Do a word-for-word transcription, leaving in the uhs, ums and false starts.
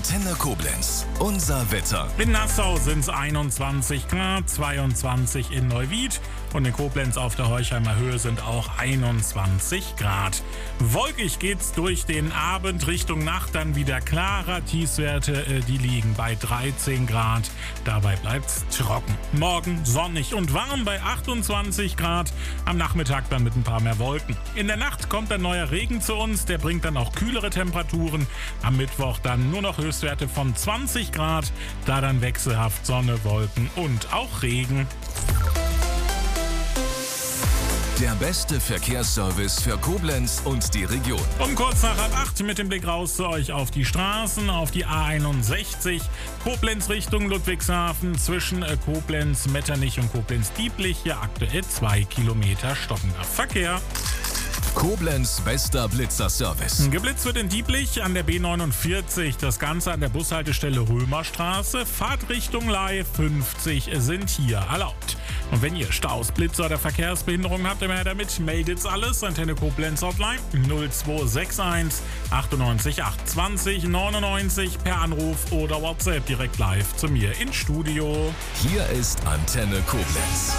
Antenne Koblenz. Unser Wetter. In Nassau sind es einundzwanzig Grad, zweiundzwanzig in Neuwied und in Koblenz auf der Horchheimer Höhe sind auch einundzwanzig Grad. Wolkig geht's durch den Abend, Richtung Nacht dann wieder klarer. Tiefstwerte, äh, die liegen bei dreizehn Grad. Dabei bleibt's trocken. Morgen sonnig und warm bei achtundzwanzig Grad. Am Nachmittag dann mit ein paar mehr Wolken. In der Nacht kommt ein neuer Regen zu uns, der bringt dann auch kühlere Temperaturen. Am Mittwoch dann nur noch Höchstwerte von zwanzig Grad, da dann wechselhaft Sonne, Wolken und auch Regen. Der beste Verkehrsservice für Koblenz und die Region. Um kurz nach halb acht mit dem Blick raus zu euch auf die Straßen, auf die A einundsechzig, Koblenz Richtung Ludwigshafen, zwischen Koblenz, Metternich und Koblenz-Dieblich, hier aktuell zwei Kilometer stockender Verkehr. Koblenz bester Blitzerservice. Geblitzt wird in Dieblich an der B neunundvierzig, das Ganze an der Bushaltestelle Römerstraße. Fahrtrichtung Leih fünfzig sind hier erlaubt. Und wenn ihr Staus, Blitzer oder Verkehrsbehinderungen habt, immer her damit, meldet's alles. Antenne Koblenz Hotline null zwei sechs eins achtundneunzig acht zwanzig neunundneunzig per Anruf oder WhatsApp direkt live zu mir ins Studio. Hier ist Antenne Koblenz.